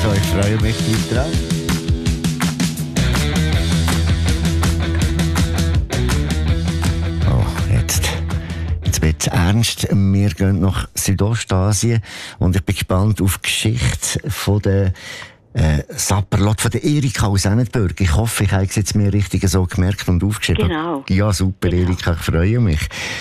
Also ich freue mich drauf. Jetzt wird es ernst. Wir gehen nach Südostasien und ich bin gespannt auf die Geschichte von der Sapperlot von der Erika aus Ennetburg. Ich hoffe, ich habe es jetzt mir richtig so gemerkt und aufgeschrieben. Genau. Ja, super, genau. Erika, ich freue mich.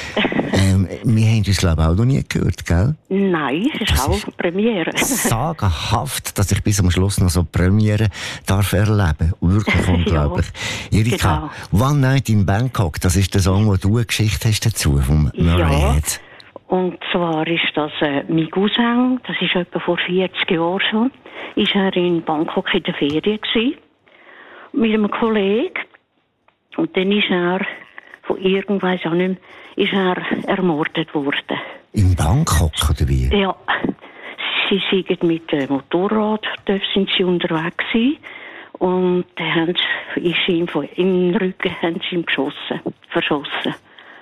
Wir haben uns, glaube ich, auch noch nie gehört, gell? Nein, es ist auch Premiere. Sagenhaft, dass ich bis am Schluss noch so Premiere darf erleben. Wirklich unglaublich. Ja, Erika, genau. One Night in Bangkok, das ist der Song, wo du eine Geschichte hast dazu, vom Murray Head. Und zwar ist das mein Cousin, das ist etwa vor 40 Jahren schon, ist er in Bangkok in der Ferien gewesen, mit einem Kollegen. Und dann ist er, von irgendwas auch nicht mehr, ist er ermordet worden. In Bangkok, oder wie? Ja. Sie sind mit dem Motorrad, dort sind sie unterwegs gewesen. Und dann haben sie ihm im Rücken haben sie ihm verschossen.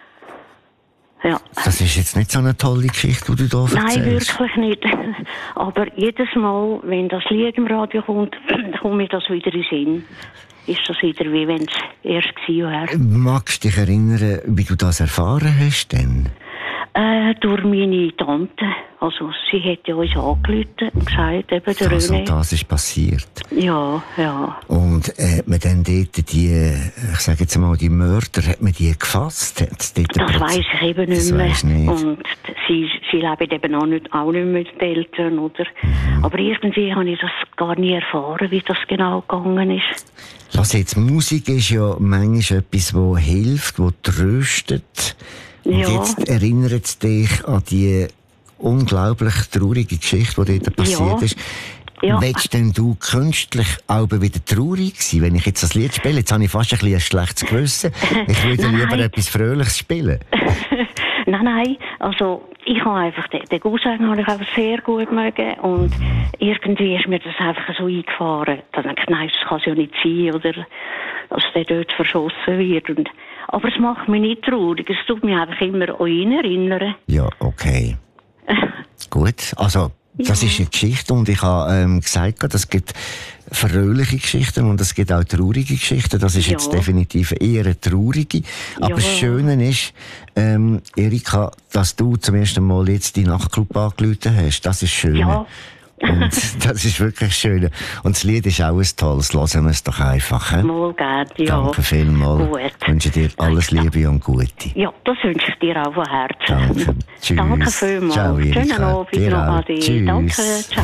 Ja. Das ist jetzt nicht so eine tolle Geschichte, die du da erzählst. Nein, wirklich nicht. Aber jedes Mal, wenn das Lied im Radio kommt, kommt mir das wieder in den Sinn. Ist das wieder, wie wenn es erst gewesen wäre. Magst du dich erinnern, wie du das erfahren hast denn? Durch meine Tante. Also, sie hat ja uns angerufen und gesagt, eben der also, René. Das ist passiert? Ja, ja. Und hat man dann dort ich sage jetzt mal, die Mörder, hat man die gefasst? Das weiss ich eben nicht mehr. Nicht. Und sie leben eben auch nicht mit den Eltern, oder? Mhm. Aber irgendwie habe ich das gar nie erfahren, wie das genau gegangen ist. Lass jetzt, Musik ist ja manchmal etwas, das hilft, das tröstet. Und jetzt erinnert es dich an die unglaublich traurige Geschichte, die dort passiert ist. Ja. Willst denn du künstlich auch wieder traurig sein, wenn ich jetzt das Lied spiele? Jetzt habe ich fast ein schlechtes Gewissen. Ich würde lieber etwas Fröhliches spielen. Nein. Also, ich habe einfach, den Cousin habe ich einfach sehr gut mögen. Und irgendwie ist mir das einfach so eingefahren. Dann denke ich, nein, das kann es ja nicht sein, oder, dass der dort verschossen wird. Aber es macht mich nicht traurig. Es tut mich einfach immer an ihn erinnern. Ja, okay. Gut, also das ist eine Geschichte und ich habe gesagt, es gibt fröhliche Geschichten und es gibt auch traurige Geschichten. Das ist jetzt definitiv eher eine traurige. Aber das Schöne ist, Erika, dass du zum ersten Mal jetzt die Nachtclub angerufen hast. Das ist schön. Ja. Und das ist wirklich schön. Und das Lied ist auch ein tolles. Hören wir es doch einfach. Mal gerne, ja. Danke vielmals. Gut. Ich wünsche dir alles Liebe und Gute. Ja, das wünsche ich dir auch von Herzen. Danke. Tschüss. Danke vielmals. Ciao, Erika. Schönen Abend noch. Ade. Tschüss. Danke. Ciao.